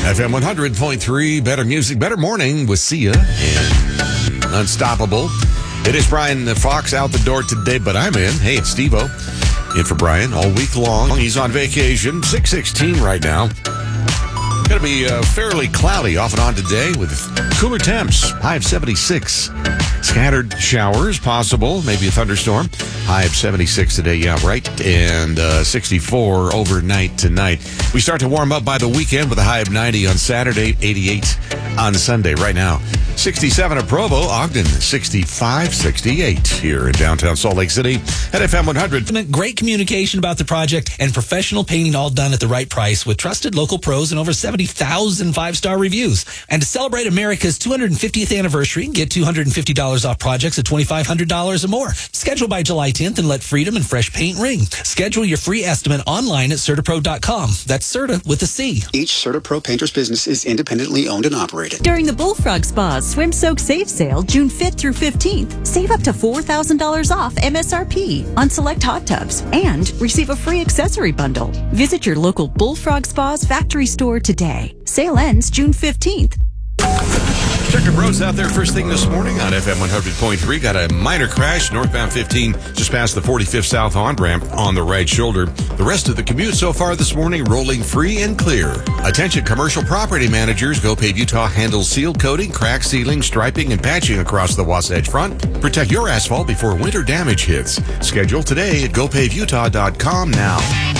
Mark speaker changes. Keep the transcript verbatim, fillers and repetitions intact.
Speaker 1: F M one hundred point three, better music, better morning with Sia and Unstoppable. It is Brian Fox out the door today, but I'm in. Hey, it's Steve-O. In for Brian all week long. He's on vacation. six sixteen right now. Going to be uh, fairly cloudy off and on today with cooler temps. High of seventy-six. Scattered showers possible. Maybe a thunderstorm. High of seventy-six today. Yeah, right. And uh, sixty-four overnight tonight. We start to warm up by the weekend with a high of ninety on Saturday, eighty-eight on Sunday. Right now, sixty-seven at Provo, Ogden, sixty-five, sixty-eight here in downtown Salt Lake City at F M one hundred.
Speaker 2: Great communication about the project and professional painting all done at the right price with trusted local pros and over seventy thousand five-star reviews. And to celebrate America's two hundred fiftieth anniversary, get two hundred fifty dollars off projects at twenty-five hundred dollars or more. Schedule by July tenth and let freedom and fresh paint ring. Schedule your free estimate online at Certapro dot com. That's Certa with a C.
Speaker 3: Each Certapro painter's business is independently owned and operated.
Speaker 4: During the Bullfrog Spa Swim Soak Save Sale, June fifth through fifteenth, save up to four thousand dollars off M S R P on select hot tubs and receive a free accessory bundle. Visit your local Bullfrog Spa's factory store today. Sale ends June fifteenth.
Speaker 1: Checking roads out there first thing this morning on F M one hundred point three. Got a minor crash northbound fifteen just past the forty-fifth South on-ramp on the right shoulder. The rest of the commute so far this morning rolling free and clear. Attention commercial property managers. GoPave Utah handles seal coating, crack sealing, striping, and patching across the Wasatch Front. Protect your asphalt before winter damage hits. Schedule today at Go Pave Utah dot com now.